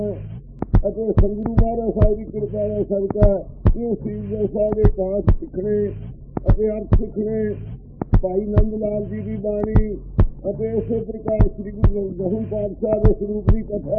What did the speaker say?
ਅਤੇ ਸਤਿਗੁਰੂ ਮਹਾਰਾਜ ਸਾਹਿਬ ਦੀ ਕਿਰਪਾ ਦਾ ਸਦਕਾ ਇਹ ਸੀਰਤ ਸਾਹਿਬ ਦੇ ਪਾਠ ਸਿੱਖਣੇ ਅਤੇ ਅਰਥ ਸਿੱਖਣੇ, ਭਾਈ ਨੰਦ ਲਾਲ ਜੀ ਦੀ ਬਾਣੀ ਅਤੇ ਇਸੇ ਪ੍ਰਕਾਰ ਸ੍ਰੀ ਗੁਰੂ ਗੋਬਿੰਦ ਪਾਤਸ਼ਾਹ ਦੇ ਸਰੂਪ ਦੀ ਕਥਾ